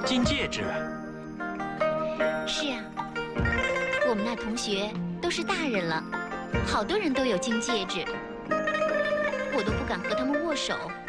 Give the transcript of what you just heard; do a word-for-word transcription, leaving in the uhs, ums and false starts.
金戒指。 是啊，我们那同学都是大人了，好多人都有金戒指，我都不敢和他们握手。